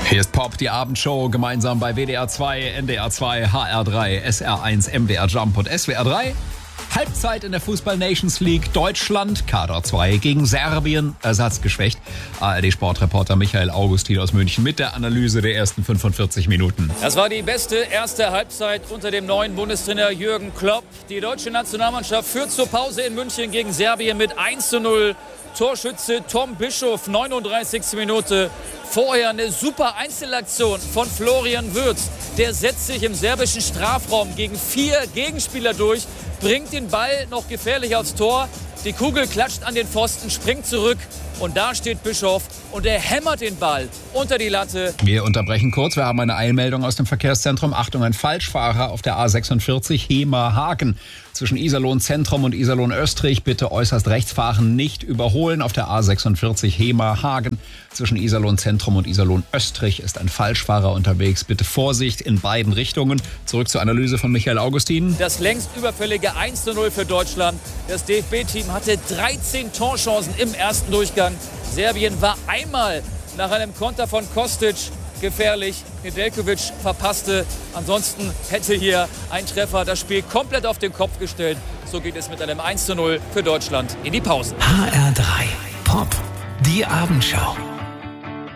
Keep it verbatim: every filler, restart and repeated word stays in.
Hier ist Pop, die Abendshow, gemeinsam bei W D R zwei, N D R zwei, H R drei, S R eins, M D R Jump und S W R drei. Halbzeit in der Fußball-Nations League. Deutschland, Kader zwei gegen Serbien, ersatzgeschwächt. A R D-Sportreporter Michael Augustin aus München mit der Analyse der ersten fünfundvierzig Minuten. Das war die beste erste Halbzeit unter dem neuen Bundestrainer Jürgen Klopp. Die deutsche Nationalmannschaft führt zur Pause in München gegen Serbien mit eins zu null. Torschütze Tom Bischof, neununddreißigste Minute. Vorher eine super Einzelaktion von Florian Wirtz. Der setzt sich im serbischen Strafraum gegen vier Gegenspieler durch, bringt den Ball noch gefährlich aufs Tor. Die Kugel klatscht an den Pfosten, springt zurück und da steht Bischof und er hämmert den Ball unter die Latte. Wir unterbrechen kurz, wir haben eine Eilmeldung aus dem Verkehrszentrum. Achtung, ein Falschfahrer auf der A sechsundvierzig Hemer-Hagen. Zwischen Iserlohn Zentrum und Iserlohn Österreich bitte äußerst rechts fahren, nicht überholen. Auf der A sechsundvierzig Hemer-Hagen zwischen Iserlohn Zentrum und Iserlohn Österreich ist ein Falschfahrer unterwegs. Bitte Vorsicht in beiden Richtungen. Zurück zur Analyse von Michael Augustin. Das längst überfällige eins zu null für Deutschland. Das D F B-Team hatte dreizehn Torchancen im ersten Durchgang. Serbien war einmal nach einem Konter von Kostic gefährlich. Nedeljkovic verpasste. Ansonsten hätte hier ein Treffer das Spiel komplett auf den Kopf gestellt. So geht es mit einem eins zu null für Deutschland in die Pause. H R drei Pop, die Abendschau.